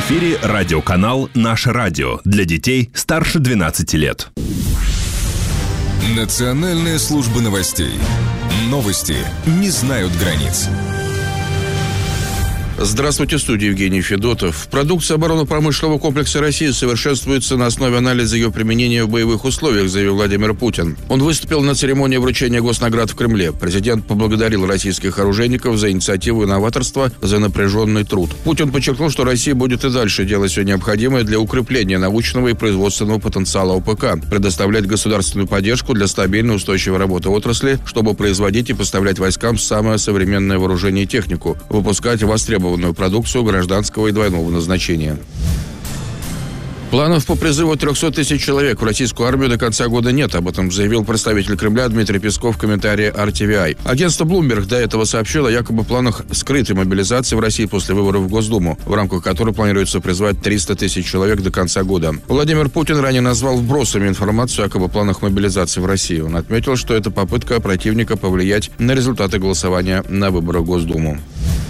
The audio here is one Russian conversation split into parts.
эфире радиоканал «Наше радио» для детей старше 12 лет. Национальная служба новостей. Новости не знают границ. Здравствуйте, в студии Евгений Федотов. Продукция оборонно-промышленного комплекса России совершенствуется на основе анализа ее применения в боевых условиях, заявил Владимир Путин. Он выступил на церемонии вручения госнаград в Кремле. Президент поблагодарил российских оружейников за инициативу и новаторство, за напряженный труд. Путин подчеркнул, что Россия будет и дальше делать все необходимое для укрепления научного и производственного потенциала ОПК, предоставлять государственную поддержку для стабильной и устойчивой работы отрасли, чтобы производить и поставлять войскам самое современное вооружение и технику, выпускать востребованную продукцию гражданского и двойного назначения. Планов по призыву 300 тысяч человек в российскую армию до конца года нет. Об этом заявил представитель Кремля Дмитрий Песков в комментарии RTVI. Агентство Bloomberg до этого сообщило о якобы планах скрытой мобилизации в России после выборов в Госдуму, в рамках которой планируется призвать 300 тысяч человек до конца года. Владимир Путин ранее назвал вбросами информацию о якобы планах мобилизации в России. Он отметил, что это попытка противника повлиять на результаты голосования на выборах в Госдуму.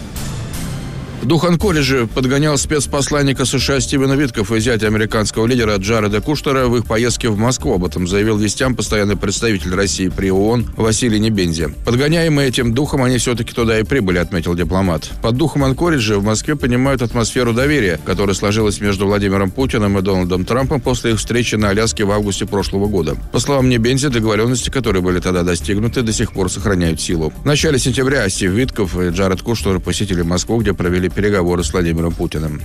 Дух Анкориджа подгонял спецпосланника США Стивена Виткоффа и зятя американского лидера Джареда Кушнера в их поездке в Москву. Об этом заявил вестям постоянный представитель России при ООН Василий Небензи. Подгоняемые этим духом, они все-таки туда и прибыли, отметил дипломат. Под духом Анкориджа в Москве понимают атмосферу доверия, которая сложилась между Владимиром Путиным и Дональдом Трампом после их встречи на Аляске в августе прошлого года. По словам Небензи, договоренности, которые были тогда достигнуты, до сих пор сохраняют силу. В начале сентября Стив Виткофф и Джаред Кушнер посетили Москву, где провели переговоры с Владимиром Путиным.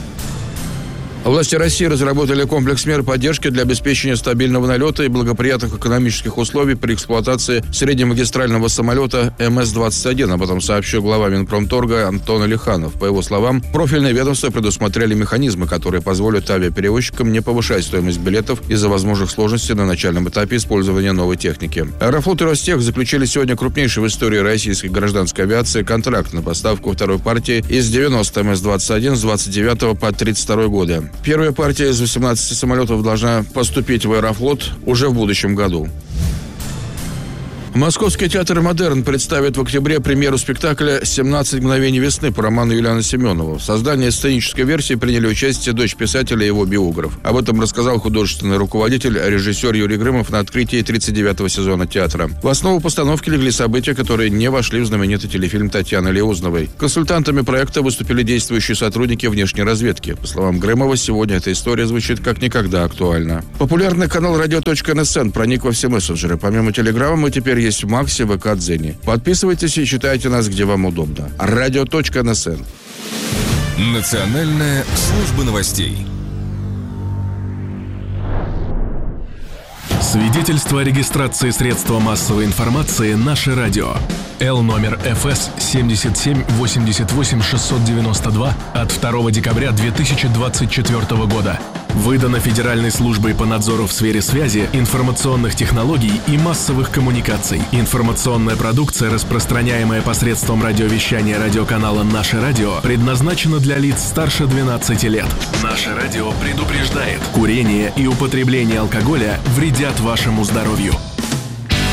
Власти России разработали комплекс мер поддержки для обеспечения стабильного налета и благоприятных экономических условий при эксплуатации среднемагистрального самолета МС-21. Об этом сообщил глава Минпромторга Антон Алиханов. По его словам, профильные ведомства предусмотрели механизмы, которые позволят авиаперевозчикам не повышать стоимость билетов из-за возможных сложностей на начальном этапе использования новой техники. Аэрофлот и Ростех заключили сегодня крупнейший в истории российской гражданской авиации контракт на поставку второй партии из 90 МС-21 с 29 по 32 годы. Первая партия из 18 самолетов должна поступить в Аэрофлот уже в будущем году. Московский театр «Модерн» представит в октябре премьеру спектакля «17 мгновений весны» по роману Юлиана Семенова. В создании сценической версии приняли участие дочь писателя и его биограф. Об этом рассказал художественный руководитель, режиссер Юрий Грымов на открытии 39-го сезона театра. В основу постановки легли события, которые не вошли в знаменитый телефильм Татьяны Леузновой. Консультантами проекта выступили действующие сотрудники внешней разведки. По словам Грымова, сегодня эта история звучит как никогда актуально. Популярный канал «Радио.НСН» проник во все мессенджеры. Помимо Телеграма, мы теперь есть в Максе, ВК, Дзене. Подписывайтесь и читайте нас, где вам удобно. Радио.НСН. Национальная служба новостей. Свидетельство о регистрации средства массовой информации «Наше радио». Л номер ФС 77 88 692 от 2 декабря 2024 года. Выдано Федеральной службой по надзору в сфере связи, информационных технологий и массовых коммуникаций. Информационная продукция, распространяемая посредством радиовещания радиоканала «Наше радио», предназначена для лиц старше 12 лет. «Наше радио» предупреждает: курение и употребление алкоголя вредят вашему здоровью.